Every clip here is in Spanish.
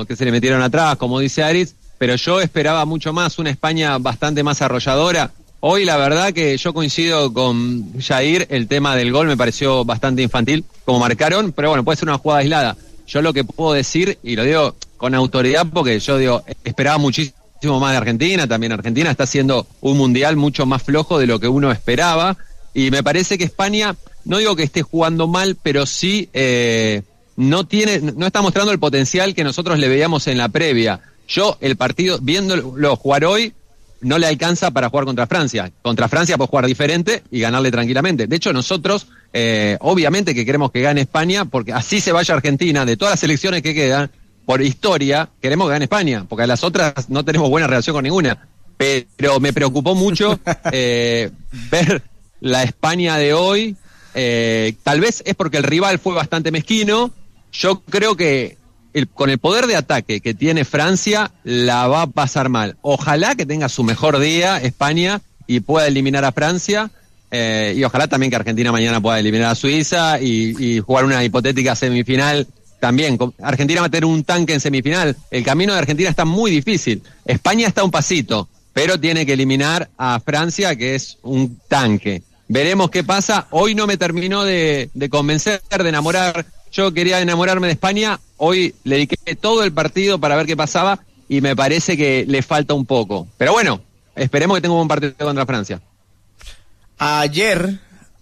que se le metieron atrás, como dice Aritz, pero yo esperaba mucho más, una España bastante más arrolladora. Hoy la verdad que yo coincido con Jair, el tema del gol me pareció bastante infantil, como marcaron, pero bueno, puede ser una jugada aislada. Yo lo que puedo decir, y lo digo con autoridad, porque yo digo, esperaba muchísimo más de Argentina, también Argentina está haciendo un mundial mucho más flojo de lo que uno esperaba, y me parece que España, no digo que esté jugando mal, pero sí no está mostrando el potencial que nosotros le veíamos en la previa. Yo, el partido, viéndolo jugar hoy, no le alcanza para jugar contra Francia. Contra Francia puede jugar diferente y ganarle tranquilamente. De hecho, nosotros, obviamente que queremos que gane España, porque así se vaya Argentina, de todas las selecciones que quedan, por historia, queremos que gane España, porque a las otras no tenemos buena relación con ninguna. Pero me preocupó mucho ver la España de hoy. Tal vez es porque el rival fue bastante mezquino. Yo creo que con el poder de ataque que tiene Francia, la va a pasar mal. Ojalá que tenga su mejor día España y pueda eliminar a Francia, y ojalá también que Argentina mañana pueda eliminar a Suiza y jugar una hipotética semifinal también. Argentina va a tener un tanque en semifinal. El camino de Argentina está muy difícil. España está a un pasito, pero tiene que eliminar a Francia, que es un tanque. Veremos qué pasa. Hoy no me terminó de convencer, de enamorar. Yo quería enamorarme de España, hoy le dediqué todo el partido para ver qué pasaba y me parece que le falta un poco. Pero bueno, esperemos que tenga un buen partido contra Francia. Ayer,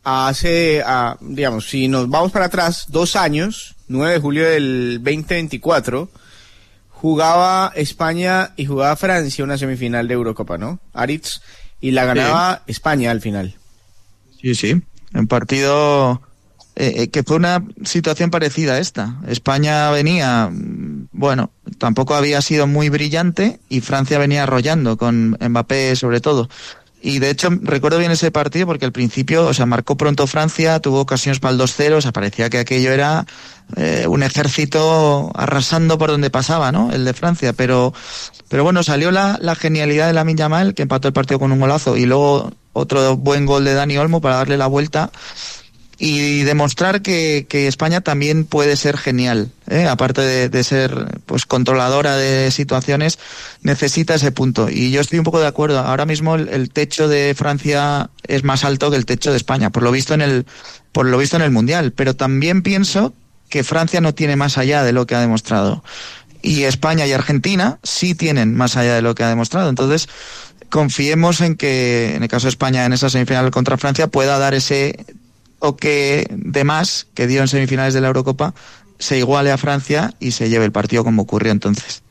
digamos, si nos vamos para atrás, 2 años, 9 de julio del 2024, jugaba España y jugaba Francia una semifinal de Eurocopa, ¿no, Aritz? Y la ganaba España al final. Sí, un partido... que fue una situación parecida a esta. España venía, bueno, tampoco había sido muy brillante y Francia venía arrollando con Mbappé sobre todo. Y de hecho recuerdo bien ese partido porque al principio, o sea, marcó pronto Francia, tuvo ocasiones para el 2-0, o sea, parecía que aquello era un ejército arrasando por donde pasaba, ¿no? El de Francia, pero bueno, salió la genialidad de Lamine Yamal, que empató el partido con un golazo, y luego otro buen gol de Dani Olmo para darle la vuelta y demostrar que España también puede ser genial, aparte de ser pues controladora de situaciones, necesita ese punto. Y yo estoy un poco de acuerdo. Ahora mismo el techo de Francia es más alto que el techo de España, por lo visto en el Mundial. Pero también pienso que Francia no tiene más allá de lo que ha demostrado. Y España y Argentina sí tienen más allá de lo que ha demostrado. Entonces, confiemos en que, en el caso de España, en esa semifinal contra Francia, pueda dar ese o que de más que dio en semifinales de la Eurocopa se iguale a Francia y se lleve el partido como ocurrió entonces.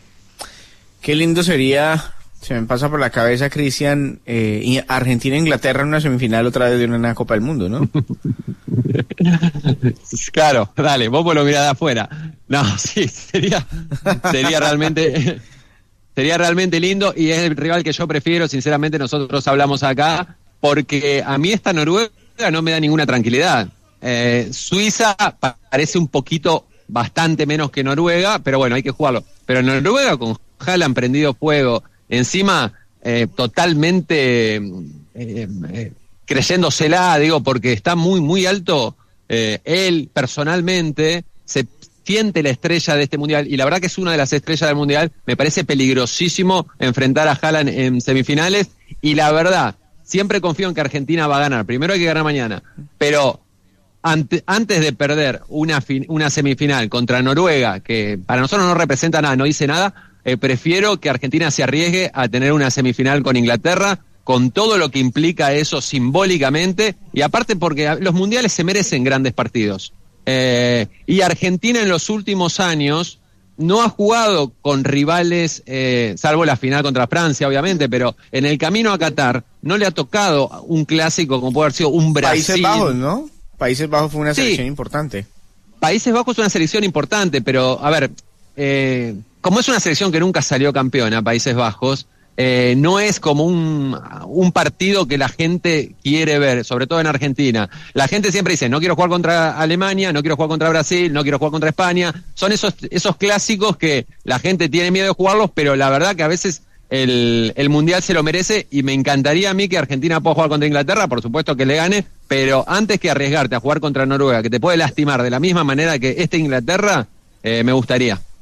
Qué lindo sería, se me pasa por la cabeza, Cristian, Argentina-Inglaterra en una semifinal otra vez de una Copa del Mundo, ¿no? Claro, dale, vos lo mirás de afuera. No, sí, sería realmente lindo y es el rival que yo prefiero. Sinceramente, nosotros hablamos acá porque a mí esta Noruega no me da ninguna tranquilidad. Suiza parece un poquito bastante menos que Noruega, pero bueno, hay que jugarlo. Pero Noruega con Haaland prendido fuego, encima totalmente creyéndosela, digo, porque está muy, muy alto. Él personalmente se siente la estrella de este mundial y la verdad que es una de las estrellas del mundial. Me parece peligrosísimo enfrentar a Haaland en semifinales y la verdad, siempre confío en que Argentina va a ganar. Primero hay que ganar mañana. Pero antes de perder una semifinal contra Noruega, que para nosotros no representa nada, no dice nada, prefiero que Argentina se arriesgue a tener una semifinal con Inglaterra, con todo lo que implica eso simbólicamente, y aparte porque los mundiales se merecen grandes partidos. Y Argentina en los últimos años no ha jugado con rivales, salvo la final contra Francia, obviamente, pero en el camino a Qatar no le ha tocado un clásico como puede haber sido un Brasil. Países Bajos, ¿no? Países Bajos fue una selección importante. Países Bajos es una selección importante, pero, a ver, como es una selección que nunca salió campeona, Países Bajos, no es como un partido que la gente quiere ver, sobre todo en Argentina. La gente siempre dice, no quiero jugar contra Alemania, no quiero jugar contra Brasil, no quiero jugar contra España. Son esos clásicos que la gente tiene miedo de jugarlos, pero la verdad que a veces el Mundial se lo merece y me encantaría a mí que Argentina pueda jugar contra Inglaterra, por supuesto que le gane, pero antes que arriesgarte a jugar contra Noruega, que te puede lastimar de la misma manera que Inglaterra, me gustaría.